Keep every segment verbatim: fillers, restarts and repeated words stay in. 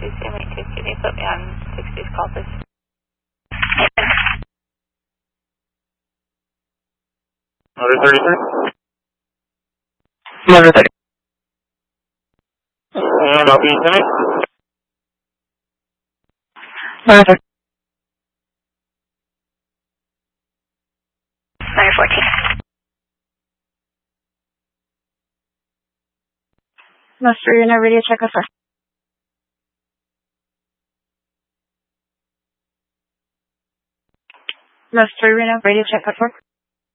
two, Sam eight two, can you put me on sixties call, please? Motor thirty-three? Motor thirty. And I'll be in Motor thirty. nine fourteen. Master unit, radio check us first. Master unit, radio check us first.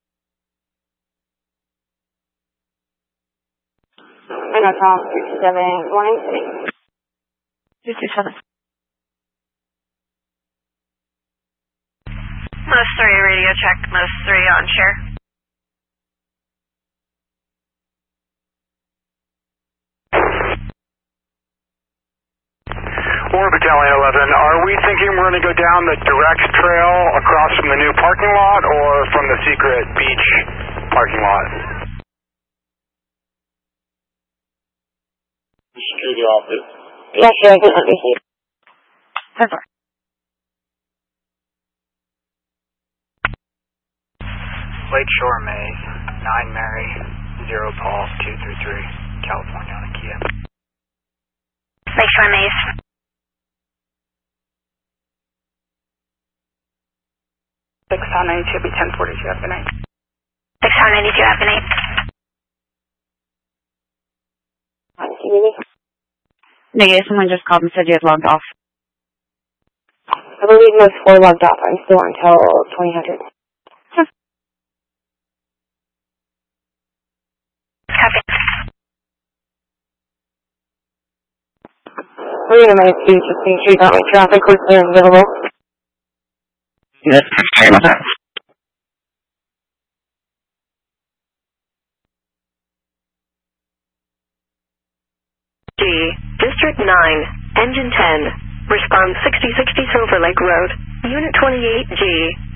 I got Tom two two seven, morning. two two seven. Most three, radio check, most three on share. Or Battalion eleven, are we thinking we're going to go down the direct trail across from the new parking lot or from the secret beach parking lot? Security office. Yeah, sure, I can understand. ten four. Lake Shore Maze, nine Mary, zero Paul, two three three, California on a Kia. Lakeshore Maze. six Town ninety-two, be ten forty-two, after night. six Town ninety-two, after night. Negative, someone just called and said you had logged off. I believe most four logged off. I'm still until twenty hundred. Copy. We're going to make two just make sure you got my traffic was there available. Yes, sorry about that. G, District nine, Engine ten, respond sixty sixty Silver Lake Road, Unit twenty-eight G.